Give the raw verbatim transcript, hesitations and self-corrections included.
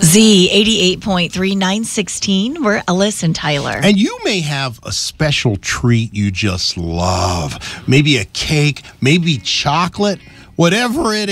Z eighty-eight point three, nine sixteen. We're Ellis and Tyler. And you may have a special treat you just love. Maybe a cake, maybe chocolate, whatever it